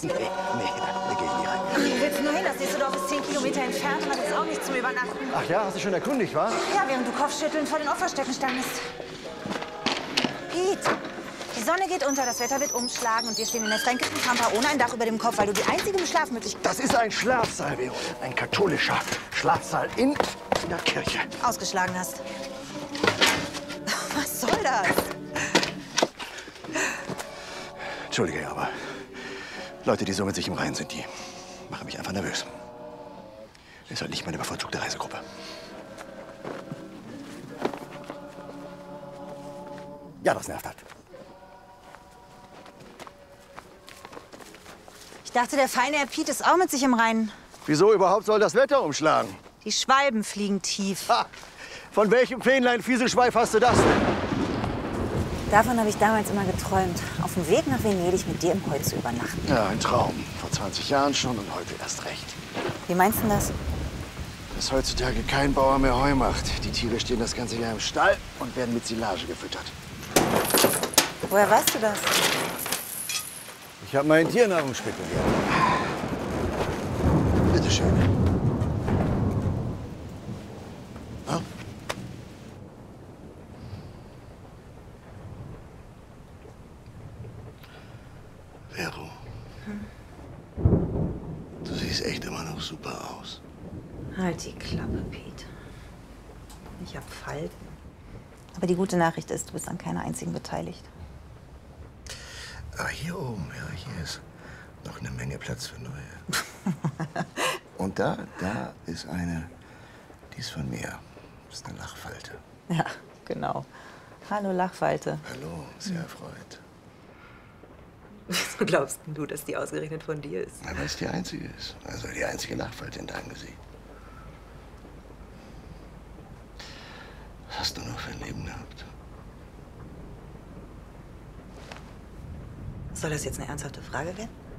Nee, da gehe ich nie rein. Wo willst du nur hin? Das nächste Dorf ist 10 Kilometer entfernt und das ist auch nicht zum Übernachten. Ach ja, hast du schon erkundigt, wa? Ja, während du kopfschüttelnd vor den Opferstöcken standest. Pete, die Sonne geht unter, das Wetter wird umschlagen und wir stehen in der fränkischen Pampa ohne ein Dach über dem Kopf, weil du die einzige Schlafmöglichkeit... Das ist ein Schlafsaal, Vero. Ein katholischer Schlafsaal in der Kirche. ...ausgeschlagen hast. Was soll das? Entschuldige, aber Leute, die so mit sich im Reinen sind, die machen mich einfach nervös. Ist halt nicht meine bevorzugte Reisegruppe. Ja, das nervt halt. Ich dachte, der feine Herr Piet ist auch mit sich im Reinen. Wieso überhaupt soll das Wetter umschlagen? Die Schwalben fliegen tief. Ha! Von welchem Fähnlein Fieselschweif hast du das denn? Davon habe ich damals immer geträumt, auf dem Weg nach Venedig mit dir im Heu zu übernachten. Ja, ein Traum. Vor 20 Jahren schon und heute erst recht. Wie meinst du das? Dass heutzutage kein Bauer mehr Heu macht. Die Tiere stehen das ganze Jahr im Stall und werden mit Silage gefüttert. Woher weißt du das? Ich habe mal in Tiernahrung spekuliert. Bitte schön. Ja? Vero, du siehst echt immer noch super aus. Halt die Klappe, Pete. Ich hab Falten. Aber die gute Nachricht ist, du bist an keiner einzigen beteiligt. Aber hier oben, ja, hier ist noch eine Menge Platz für neue. Und da ist eine, die ist von mir. Das ist eine Lachfalte. Ja, genau. Hallo, Lachfalte. Hallo, sehr erfreut. Wieso glaubst du, dass die ausgerechnet von dir ist? Weil es die einzige ist. Also die einzige Lachfalte in deinem Gesicht. Was hast du noch für ein Leben gehabt? Soll das jetzt eine ernsthafte Frage werden?